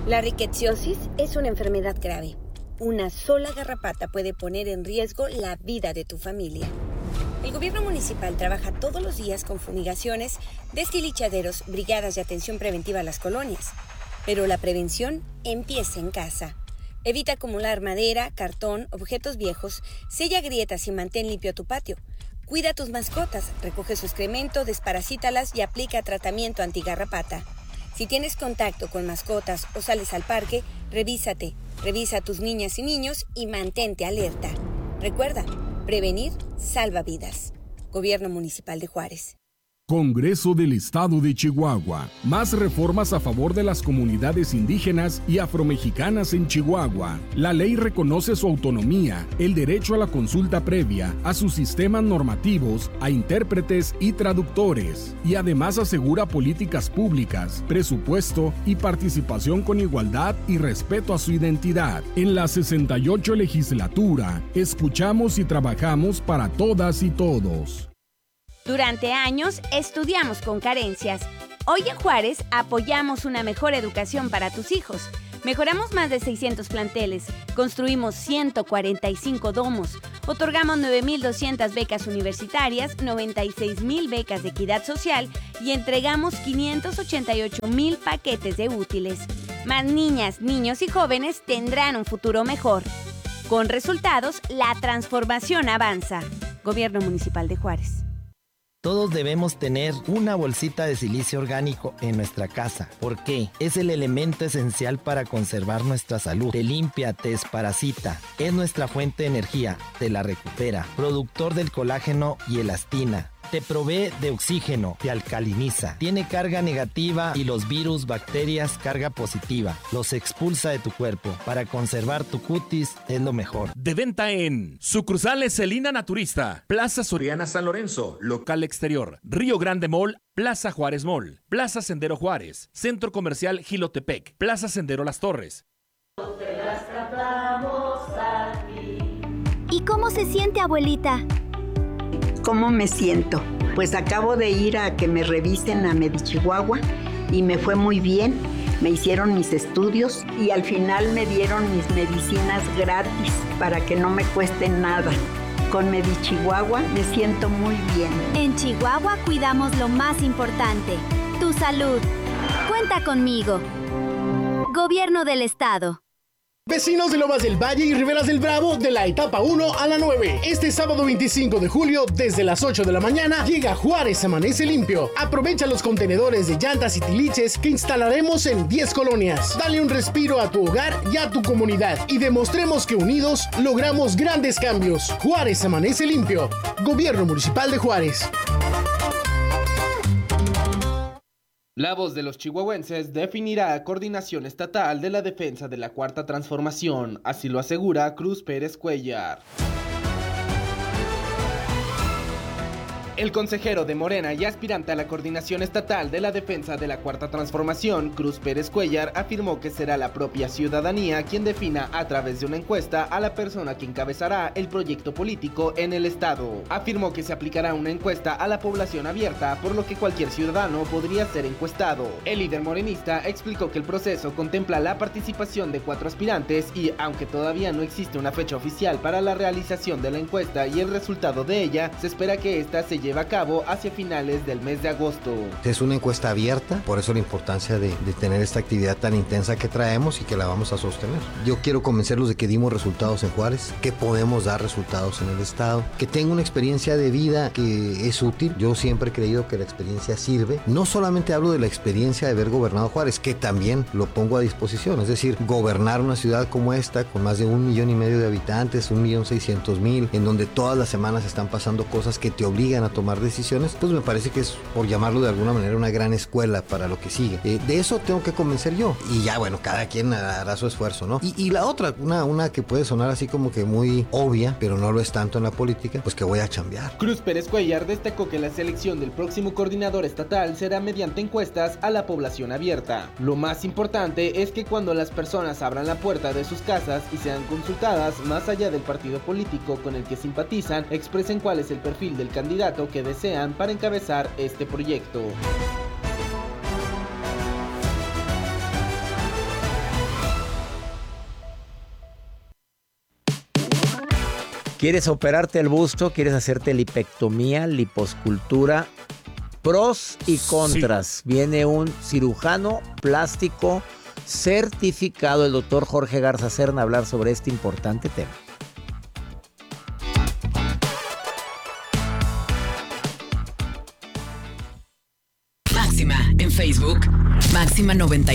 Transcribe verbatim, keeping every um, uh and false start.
La rickettsiosis es una enfermedad grave. Una sola garrapata puede poner en riesgo la vida de tu familia. El gobierno municipal trabaja todos los días con fumigaciones, destilichaderos, brigadas de atención preventiva a las colonias. Pero la prevención empieza en casa. Evita acumular madera, cartón, objetos viejos, sella grietas y mantén limpio tu patio. Cuida a tus mascotas, recoge su excremento, desparasítalas y aplica tratamiento antigarrapata. Si tienes contacto con mascotas o sales al parque, revísate, revisa a tus niñas y niños y mantente alerta. Recuerda, prevenir salva vidas. Gobierno Municipal de Juárez. Congreso del Estado de Chihuahua. Más reformas a favor de las comunidades indígenas y afromexicanas en Chihuahua. La ley reconoce su autonomía, el derecho a la consulta previa, a sus sistemas normativos, a intérpretes y traductores. Y además asegura políticas públicas, presupuesto y participación con igualdad y respeto a su identidad. En la sesenta y ocho legislatura, escuchamos y trabajamos para todas y todos. Durante años estudiamos con carencias. Hoy en Juárez apoyamos una mejor educación para tus hijos. Mejoramos más de seiscientos planteles, construimos ciento cuarenta y cinco domos, otorgamos nueve mil doscientas becas universitarias, noventa y seis mil becas de equidad social y entregamos quinientos ochenta y ocho mil paquetes de útiles. Más niñas, niños y jóvenes tendrán un futuro mejor. Con resultados, la transformación avanza. Gobierno Municipal de Juárez. Todos debemos tener una bolsita de silicio orgánico en nuestra casa. ¿Por qué? Es el elemento esencial para conservar nuestra salud. Te limpia, te desparasita. Es nuestra fuente de energía. Te la recupera. Productor del colágeno y elastina. Te provee de oxígeno, te alcaliniza. Tiene carga negativa y los virus, bacterias, carga positiva. Los expulsa de tu cuerpo. Para conservar tu cutis es lo mejor. De venta en sucursales Celina Naturista, Plaza Soriana San Lorenzo, local exterior, Río Grande Mall, Plaza Juárez Mall, Plaza Sendero Juárez, Centro Comercial Gilotepec, Plaza Sendero Las Torres. ¿Y cómo se siente, abuelita? ¿Cómo me siento? Pues acabo de ir a que me revisen a Medichihuahua y me fue muy bien. Me hicieron mis estudios y al final me dieron mis medicinas gratis para que no me cuesten nada. Con Medichihuahua me siento muy bien. En Chihuahua cuidamos lo más importante, tu salud. Cuenta conmigo. Gobierno del Estado. Vecinos de Lomas del Valle y Riberas del Bravo, de la etapa uno a la nueve. Este sábado veinticinco de julio, desde las ocho de la mañana, llega Juárez Amanece Limpio. Aprovecha los contenedores de llantas y tiliches que instalaremos en diez colonias. Dale un respiro a tu hogar y a tu comunidad y demostremos que unidos logramos grandes cambios. Juárez Amanece Limpio. Gobierno Municipal de Juárez. La voz de los chihuahuenses definirá coordinación estatal de la defensa de la Cuarta Transformación, así lo asegura Cruz Pérez Cuellar. El consejero de Morena y aspirante a la coordinación estatal de la defensa de la Cuarta Transformación, Cruz Pérez Cuellar, afirmó que será la propia ciudadanía quien defina a través de una encuesta a la persona que encabezará el proyecto político en el estado. Afirmó que se aplicará una encuesta a la población abierta, por lo que cualquier ciudadano podría ser encuestado. El líder morenista explicó que el proceso contempla la participación de cuatro aspirantes y, aunque todavía no existe una fecha oficial para la realización de la encuesta y el resultado de ella, se espera que esta se lleva a cabo hacia finales del mes de agosto. Es una encuesta abierta, por eso la importancia de, de tener esta actividad tan intensa que traemos y que la vamos a sostener. Yo quiero convencerlos de que dimos resultados en Juárez, que podemos dar resultados en el estado, que tengo una experiencia de vida que es útil. Yo siempre he creído que la experiencia sirve. No solamente hablo de la experiencia de haber gobernado Juárez, que también lo pongo a disposición, es decir, gobernar una ciudad como esta, con más de un millón y medio de habitantes, un millón seiscientos mil, en donde todas las semanas están pasando cosas que te obligan a tomar decisiones, pues me parece que es, por llamarlo de alguna manera, una gran escuela para lo que sigue. Eh, de eso tengo que convencer yo. Y ya, bueno, cada quien hará su esfuerzo, ¿no? Y, y la otra, una, una que puede sonar así como que muy obvia, pero no lo es tanto en la política, pues que voy a chambear. Cruz Pérez Cuellar destacó que la selección del próximo coordinador estatal será mediante encuestas a la población abierta. Lo más importante es que cuando las personas abran la puerta de sus casas y sean consultadas, más allá del partido político con el que simpatizan, expresen cuál es el perfil del candidato que desean para encabezar este proyecto. ¿Quieres operarte el busto? ¿Quieres hacerte lipectomía, liposcultura? Pros y contras. Sí. Viene un cirujano plástico certificado, el doctor Jorge Garza Serna, a hablar sobre este importante tema. Máxima en Facebook, Máxima noventa